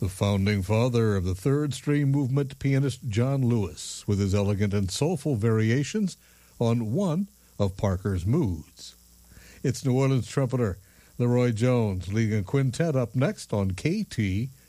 The founding father of the third string movement, pianist John Lewis, with his elegant and soulful variations on one of Parker's moods. It's New Orleans trumpeter Leroy Jones leading a quintet up next on KTRH.